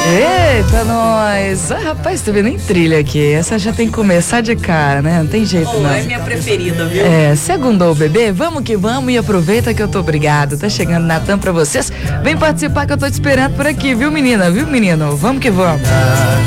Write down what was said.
Eita, nós! Ah, rapaz, tu vê nem trilha aqui. Essa já tem que começar de cara, né? Não tem jeito, não. É minha preferida, viu? Segundou, bebê. Vamos que vamos e aproveita que eu tô obrigado. Tá chegando Natan pra vocês. Vem participar que eu tô te esperando por aqui, viu, menina? Viu, menino? Vamos que vamos.